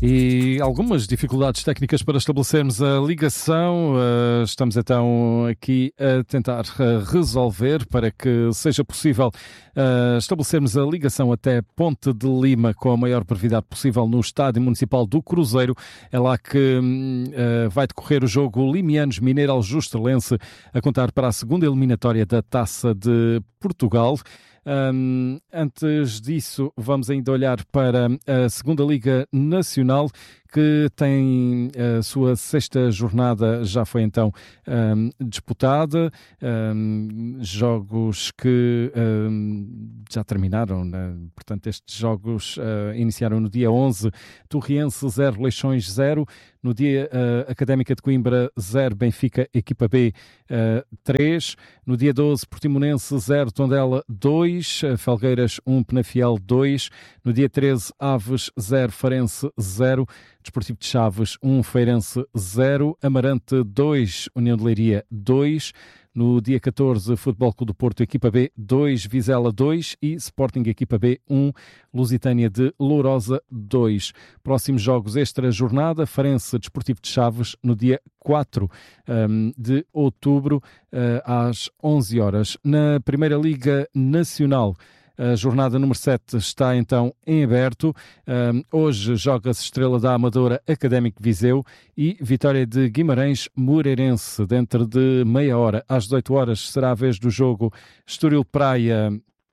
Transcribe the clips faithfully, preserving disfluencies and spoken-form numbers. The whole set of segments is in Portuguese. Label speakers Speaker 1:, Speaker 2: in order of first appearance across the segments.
Speaker 1: E algumas dificuldades técnicas para estabelecermos a ligação. Uh, estamos então aqui a tentar uh, resolver para que seja possível uh, estabelecermos a ligação até Ponte de Lima com a maior brevidade possível no Estádio Municipal do Cruzeiro. É lá que uh, vai decorrer o jogo Limianos Mineiro Aljustreleense, a contar para a segunda eliminatória da Taça de Portugal. Um, antes disso, vamos ainda olhar para a Segunda Liga Nacional, que tem a sua sexta jornada, já foi então um, disputada. Um, jogos que um, já terminaram, né? Portanto, estes jogos uh, iniciaram no dia onze, Torriense zero, Leixões zero. No dia uh, Académica de Coimbra zero, Benfica Equipa B uh, três. No dia doze, Portimonense zero, Tondela dois, Felgueiras um, Penafiel dois. No dia treze, Aves zero, Farense zero. Desportivo de Chaves um, Feirense zero, Amarante dois, União de Leiria dois. No dia catorze, Futebol Clube do Porto Equipa B dois, Vizela dois e Sporting Equipa B um, Lusitânia de Lourosa dois. Próximos jogos extra jornada, Farense Desportivo de Chaves no dia quatro um, de outubro uh, às onze horas. Na Primeira Liga Nacional, a jornada número sete está então em aberto. Um, hoje joga-se Estrela da Amadora Académico de Viseu e Vitória de Guimarães Moreirense. Dentro de meia hora, às dezoito horas, será a vez do jogo Estoril Praia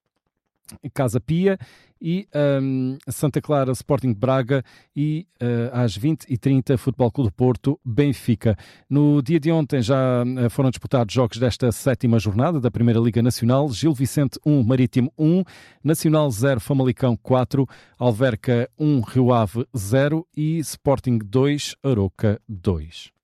Speaker 1: Casa Pia e um, Santa Clara Sporting de Braga e uh, às vinte e trinta Futebol Clube do Porto Benfica. No dia de ontem já uh, foram disputados jogos desta sétima jornada da Primeira Liga Nacional. Gil Vicente um, Marítimo um, Nacional zero, Famalicão quatro, Alverca um, Rio Ave zero e Sporting dois, Aroca dois.